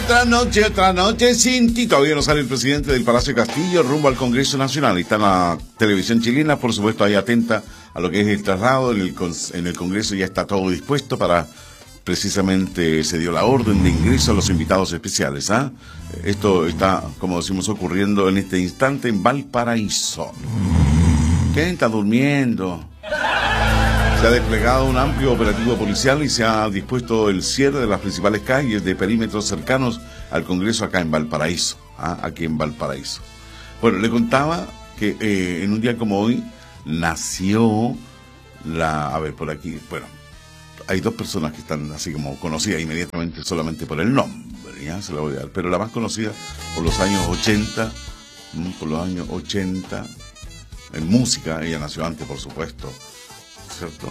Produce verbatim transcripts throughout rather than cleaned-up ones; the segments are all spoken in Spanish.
Otra noche, otra noche sin ti. Todavía no sale el presidente del Palacio Castillo rumbo al Congreso Nacional. Y está en la televisión chilena, por supuesto, ahí atenta a lo que es el traslado. En el, en el Congreso ya está todo dispuesto para... Precisamente se dio la orden de ingreso a los invitados especiales. ¿ah? Esto está, como decimos, ocurriendo en este instante en Valparaíso. ¿Quién está durmiendo? Se ha desplegado un amplio operativo policial y se ha dispuesto el cierre de las principales calles de perímetros cercanos al Congreso acá en Valparaíso. ¿ah? Aquí en Valparaíso. Bueno, le contaba que eh, en un día como hoy nació la... A ver, por aquí, bueno... Hay dos personas que están así como conocidas inmediatamente solamente por el nombre, ya se la voy a dar, pero la más conocida por los años ochenta, por los años ochenta, en música, ella nació antes, por supuesto, ¿cierto?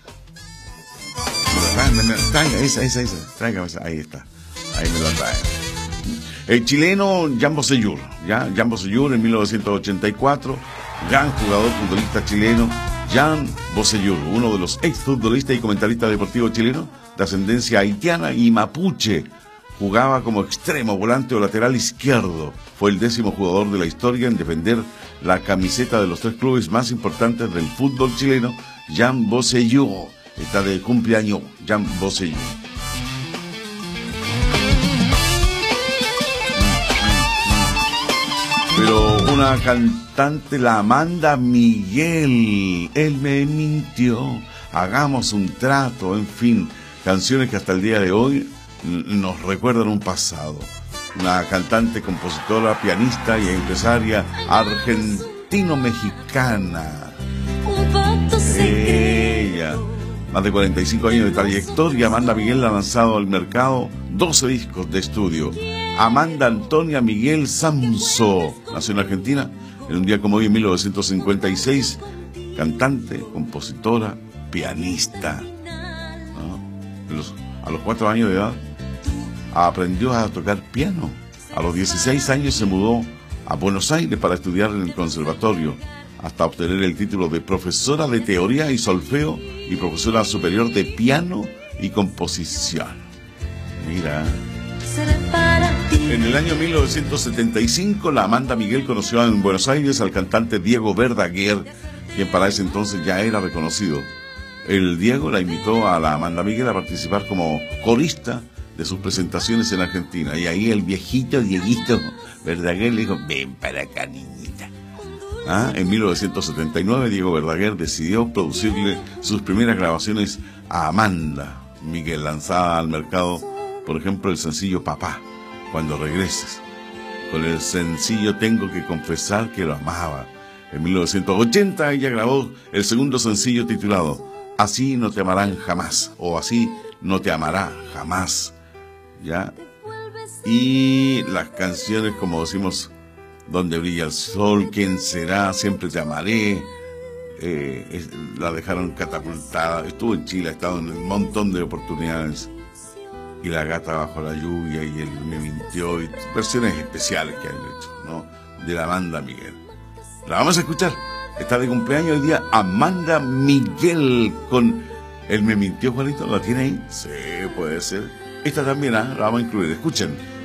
Traiga, esa, esa, esa, traiga esa, ahí está, ahí me la trae. El chileno Jan Bosellur, ya, Jan Bosellur en mil novecientos ochenta y cuatro, gran jugador futbolista chileno, Jan Bosellur, uno de los exfutbolistas y comentaristas deportivos chilenos de ascendencia haitiana y mapuche. Jugaba como extremo, volante o lateral izquierdo. Fue el décimo jugador de la historia en defender la camiseta de los tres clubes más importantes del fútbol chileno, Jan Bosellur. Está de cumpleaños, Jan Bosellur. Pero una cantante, la Amanda Miguel, él me mintió, hagamos un trato, en fin, canciones que hasta el día de hoy nos recuerdan un pasado. Una cantante, compositora, pianista y empresaria argentino-mexicana. Ella, más de cuarenta y cinco años de trayectoria, Amanda Miguel ha lanzado al mercado doce discos de estudio. Amanda Antonia Miguel Samso nació en Argentina en un día como hoy en mil novecientos cincuenta y seis, cantante, compositora, pianista, ¿no? Los, a los cuatro años de edad aprendió a tocar piano. A los dieciséis años se mudó a Buenos Aires para estudiar en el conservatorio hasta obtener el título de profesora de teoría y solfeo y profesora superior de piano y composición. Mira. En el año mil novecientos setenta y cinco, la Amanda Miguel conoció en Buenos Aires al cantante Diego Verdaguer, quien para ese entonces ya era reconocido. El Diego la invitó a la Amanda Miguel a participar como corista de sus presentaciones en Argentina. Y ahí el viejito Dieguito Verdaguer le dijo, ven para acá, niñita. ¿Ah? En mil novecientos setenta y nueve, Diego Verdaguer decidió producirle sus primeras grabaciones a Amanda Miguel, lanzada al mercado, por ejemplo, el sencillo Papá, cuando regreses. Con el sencillo Tengo que confesar que lo amaba. En mil novecientos ochenta ella grabó el segundo sencillo titulado Así no te amarán jamás, o Así no te amará jamás, ¿ya? Y las canciones, como decimos, Donde brilla el sol, ¿Quién será? Siempre te amaré, eh, es, la dejaron catapultada. Estuvo en Chile, ha estado en un montón de oportunidades. Y La gata bajo la lluvia, y Él me mintió, y versiones especiales que han hecho, ¿no? De la Amanda Miguel. La vamos a escuchar. Está de cumpleaños hoy día Amanda Miguel con Él me mintió, Juanito. ¿La tiene ahí? Sí, puede ser. Esta también, ¿eh? La vamos a incluir. Escuchen.